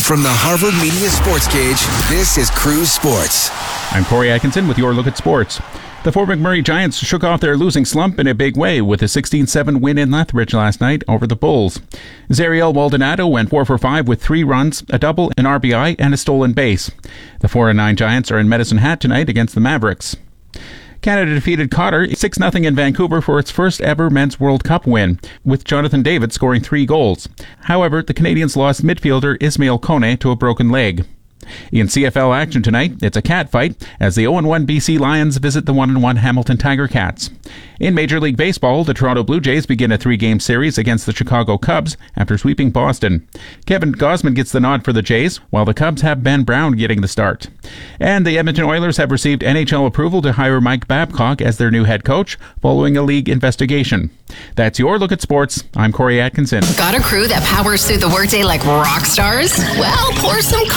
From the Harvard Media Sports Cage, this is Cruise Sports. I'm Corey Atkinson with your look at sports. The Fort McMurray Giants shook off their losing slump in a big way with a 16-7 win in Lethbridge last night over the Bulls. Zariel Maldonado went 4 for 5 with 3 runs, a double, an RBI, and a stolen base. The 4-9 Giants are in Medicine Hat tonight against the Mavericks. Canada defeated Qatar 6-0 in Vancouver for its first ever Men's World Cup win, with Jonathan David scoring 3 goals. However, the Canadians lost midfielder Ismail Kone to a broken leg. In CFL action tonight, it's a cat fight as the 0-1 BC Lions visit the 1-1 Hamilton Tiger Cats. In Major League Baseball, the Toronto Blue Jays begin a 3-game series against the Chicago Cubs after sweeping Boston. Kevin Gausman gets the nod for the Jays, while the Cubs have Ben Brown getting the start. And the Edmonton Oilers have received NHL approval to hire Mike Babcock as their new head coach following a league investigation. That's your look at sports. I'm Corey Atkinson. Got a crew that powers through the workday like rock stars? Well, pour some